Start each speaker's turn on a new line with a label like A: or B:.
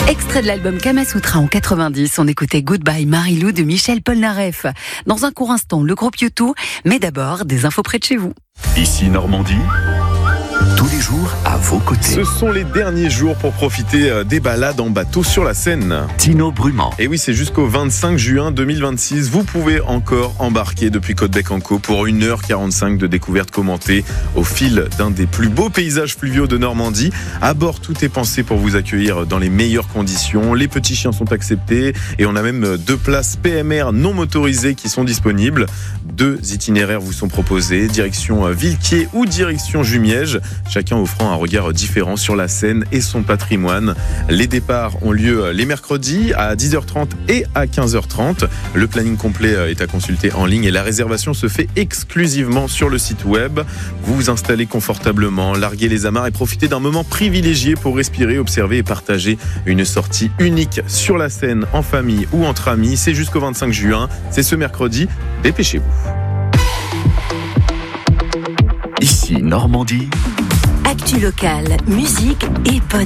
A: Extrait de l'album Kamasutra en 90, on écoutait Goodbye Marilou de Michel Polnareff. Dans un court instant, le groupe U2, mais d'abord, des infos près de chez vous.
B: Ici Normandie, tous les jours à vos côtés.
C: Ce sont les derniers jours pour profiter des balades en bateau sur la Seine.
B: Tino Brumand.
C: Et oui, c'est jusqu'au 25 juin 2026. Vous pouvez encore embarquer depuis Côte-Bec-en-Caux pour 1h45 de découverte commentée au fil d'un des plus beaux paysages fluviaux de Normandie. À bord, tout est pensé pour vous accueillir dans les meilleures conditions. Les petits chiens sont acceptés et on a même 2 places PMR non motorisées qui sont disponibles. 2 itinéraires vous sont proposés, direction Villequier ou direction Jumièges, chacun offrant un regard différent sur la Seine et son patrimoine. Les départs ont lieu les mercredis à 10h30 et à 15h30. Le planning complet est à consulter en ligne et la réservation se fait exclusivement sur le site web. Vous vous installez confortablement, larguez les amarres et profitez d'un moment privilégié pour respirer, observer et partager une sortie unique sur la Seine en famille ou entre amis. C'est jusqu'au 25 juin, c'est ce mercredi. Dépêchez-vous.
B: Ici Normandie.
A: Actu locale, musique et bonne